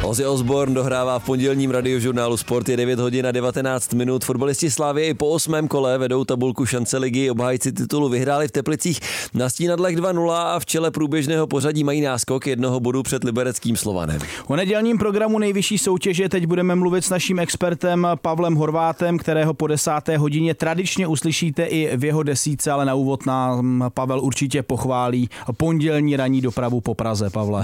Ozzy Osbourne dohrává v pondělním radiožurnálu Sport, je 9 hodin a 19 minut. Fotbalisti Slavie i po 8. kole vedou tabulku šance ligy. Obhájci titulu vyhráli v Teplicích na Stínadlech 2-0 a v čele průběžného pořadí mají náskok 1 bodu před libereckým Slovanem. O nedělním programu nejvyšší soutěže teď budeme mluvit s naším expertem Pavlem Horvátem, kterého po 10. hodině tradičně uslyšíte i v jeho desítce, ale na úvod nám Pavel určitě pochválí pondělní ranní dopravu po Praze. Pavle,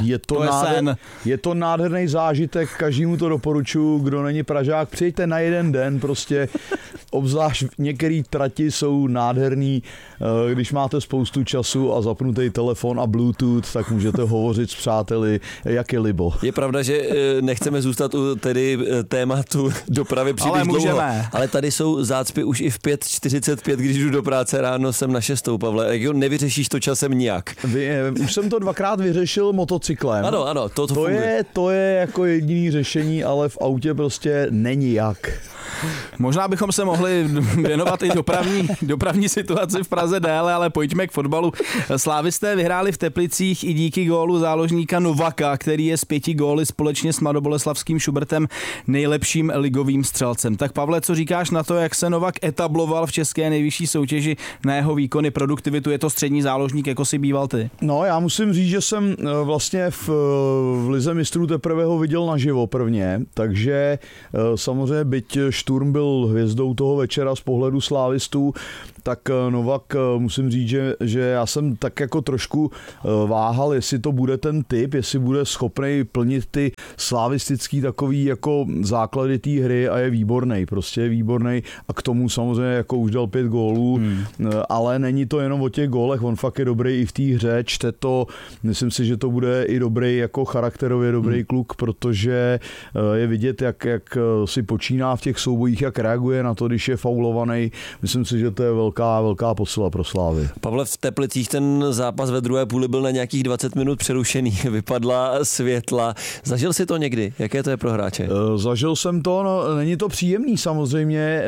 je to nádherný zážitek, každému to doporučuji, kdo není Pražák, přijďte na jeden den, prostě obzvlášť některé trati jsou nádherný, když máte spoustu času a zapnutý telefon a Bluetooth, tak můžete hovořit s přáteli, jak je libo. Je pravda, že nechceme zůstat u tedy tématu dopravy příliš dlouho, ale tady jsou zácpy už i v 5:45, když jdu do práce ráno sem na 6. Pavle, jak jo, nevyřešíš to časem nijak. Už jsem to 2krát vyřešil motocyklem. Ano, to funguje. To je jako jediný řešení, ale v autě prostě není jak. Možná bychom se mohli věnovat i dopravní situaci v Praze déle, ale pojďme k fotbalu. Slávisté vyhráli v Teplicích i díky gólu záložníka Novaka, který je s 5 góly společně s mladoboleslavským Šubertem nejlepším ligovým střelcem. Tak Pavle, co říkáš na to, jak se Novak etabloval v české nejvyšší soutěži, na jeho výkony, produktivitu? Je to střední záložník, jako si býval ty? No, já musím říct, že jsem vlastně v Lize mistrů teprve ho viděl naživo prvně, takže samozřejmě byť Šturm byl hvězdou toho večera z pohledu slávistů, tak Novak, musím říct, že já jsem tak jako trošku váhal, jestli to bude ten typ, jestli bude schopný plnit ty slavistický takový jako základy té hry a je výborný, prostě je výborný a k tomu samozřejmě jako už dal 5 gólů, ale není to jenom o těch gólech, on fakt je dobrý i v té hře, čte to, myslím si, že to bude i dobrý jako charakterově dobrý kluk, protože je vidět, jak si počíná v těch soubojích, jak reaguje na to, když je faulovaný. Myslím si, že to je velká posila pro Slávy. Pavle, v Teplicích ten zápas ve druhé půli byl na nějakých 20 minut přerušený. Vypadla světla. Zažil si to někdy? Jaké to je pro hráče? Zažil jsem to, no, není to příjemný samozřejmě.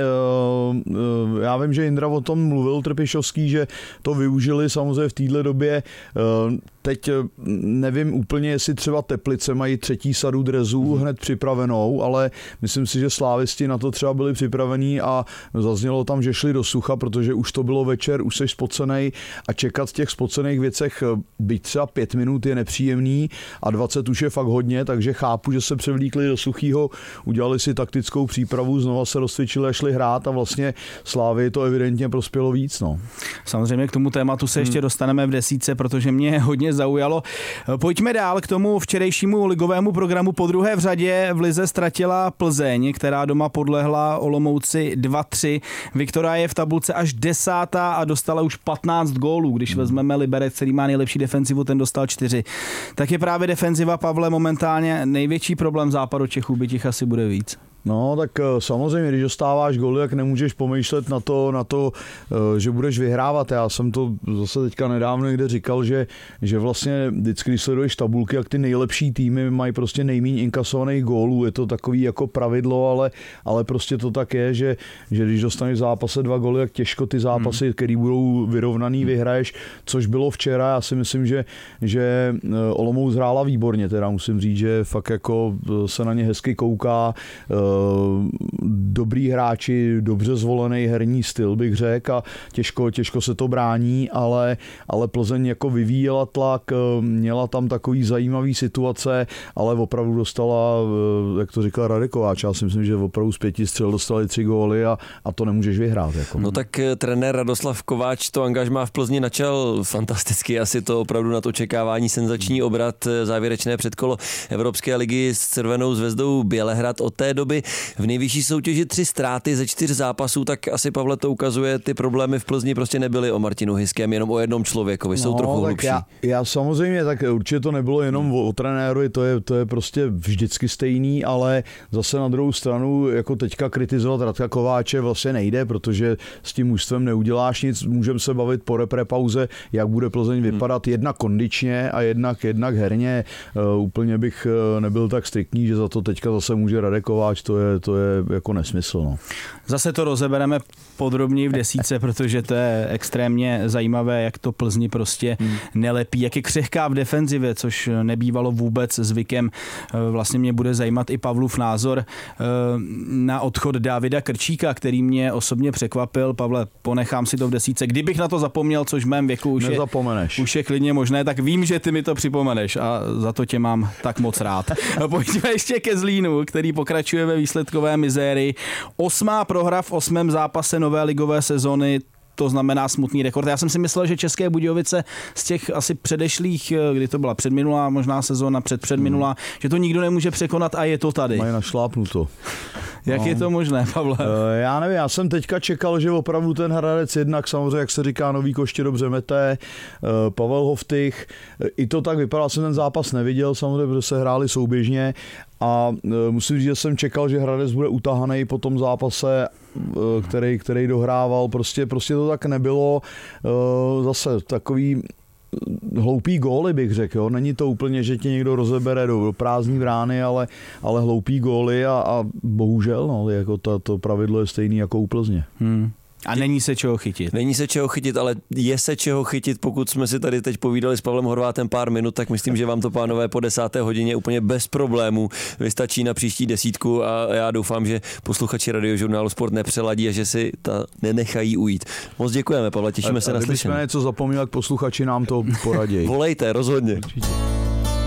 Já vím, že Jindra o tom mluvil, Trpišovský, že to využili samozřejmě v téhle době. Teď nevím úplně, jestli třeba Teplice mají 3. sadu drezů hned připravenou, ale myslím si, že slávisti na to třeba byli připravení a zaznělo tam, že šli do sucha, protože už to bylo večer, už jsi spocenej a čekat v těch spocených věcech byť třeba 5 minut je nepříjemný a 20 už je fakt hodně, takže chápu, že se převlíkli do suchýho, udělali si taktickou přípravu, znova se rozcvičili a šli hrát a vlastně Slávii to evidentně prospělo víc. No. Samozřejmě k tomu tématu se ještě dostaneme v desítce, protože mě hodně zaujalo. Pojďme dál k tomu včerejšímu ligovému programu. Po druhé v řadě v lize ztratila Plzeň, která doma podlehla Olomouci 2-3. Viktoria je v tabulce až 10. a dostala už 15 gólů. Když vezmeme Liberec, který má nejlepší defenzivu, ten dostal 4. Tak je právě defenziva, Pavle, momentálně největší problém západu Čechů, byť jich asi bude víc. No, tak samozřejmě, když dostáváš góly, jak nemůžeš pomýšlet na to, že budeš vyhrávat. Já jsem to zase teďka nedávno někde říkal, že vlastně vždycky, když sleduješ tabulky, jak ty nejlepší týmy mají prostě nejméně inkasovaných gólů. Je to takový jako pravidlo, ale prostě to tak je, že když dostaneš v zápase 2 góly, jak těžko ty zápasy, které budou vyrovnaný, vyhraješ, což bylo včera. Já si myslím, že Olomouc hrála výborně, teda musím říct, že fakt jako se na ně hezky kouká, dobrý hráči, dobře zvolený herní styl, bych řekl, a těžko se to brání, ale Plzeň jako vyvíjela tlak, měla tam takový zajímavý situace, ale opravdu dostala, jak to říkal Radek Kováč, já si myslím, že opravdu z 5 střel dostali 3 góly a to nemůžeš vyhrát. Jako. No tak trenér Radoslav Kováč to angažmá v Plzni načal fantasticky, asi to opravdu nad očekávání senzační obrat, závěrečné předkolo Evropské ligy s Červenou zvezdou Bělehrad. Od té doby v nejvyšší soutěži 3 ztráty ze 4 zápasů, tak asi, Pavle, to ukazuje, ty problémy v Plzni prostě nebyly o Martinu Hyském, jenom o jednom člověkovi, jsou trochu hlubší. Já samozřejmě, tak určitě to nebylo jenom o trenérovi, to je prostě vždycky stejný, ale zase na druhou stranu, jako teďka kritizovat Radka Kováče vlastně nejde, protože s tím mužstvem neuděláš nic, můžeme se bavit po reprepauze, jak bude Plzeň vypadat jednak kondičně a jednak herně. Úplně bych nebyl tak striktní, že za to teďka zase může Radek Kováč, to je jako nesmysl. No. Zase to rozebereme podrobněji v desítce, protože to je extrémně zajímavé, jak to Plzni prostě nelepí, jak je křehká v defenzivě, což nebývalo vůbec zvykem. Vlastně mě bude zajímat i Pavlův názor na odchod Davida Krčíka, který mě osobně překvapil. Pavle, ponechám si to v desítce. Kdybych na to zapomněl, což v mém věku už je klidně možné, tak vím, že ty mi to připomeneš a za to tě mám tak moc rád. Pojďme ještě ke Zlínu, který pokračuje ve výsledkové mizérii. 8. prohra v 8. zápase nové ligové sezony, to znamená smutný rekord. Já jsem si myslel, že České Budějovice z těch asi předešlých, kdy to byla předminulá možná sezóna, předminulá, že to nikdo nemůže překonat a je to tady. Mají našlápnuto. Jak je to možné, Pavle? Já nevím, já jsem teďka čekal, že opravdu ten Hradec jednak samozřejmě, jak se říká, Nový Koště dobře mete, Pavel Hoftych, i to tak vypadalo, jsem ten zápas neviděl, samozřejmě, protože se hráli souběžně a musím říct, že jsem čekal, že Hradec bude utahaný po tom zápase, který dohrával, prostě to tak nebylo, zase takový hloupý góly, bych řekl. Jo. Není to úplně, že tě někdo rozebere do prázdní brány, ale hloupý góly a bohužel, no, jako to pravidlo je stejný jako u Plzně. A není se čeho chytit. Není se čeho chytit, ale je se čeho chytit. Pokud jsme si tady teď povídali s Pavlem Horvátem pár minut, tak myslím, že vám to, pánové, po 10. hodině úplně bez problémů vystačí na příští desítku a já doufám, že posluchači Radiožurnálu Sport nepřeladí a že si ta nenechají ujít. Moc děkujeme, Pavle, těšíme se na slyšení. Kdybychom něco zapomněli, posluchači nám to poradějí. Volejte, rozhodně. Určitě.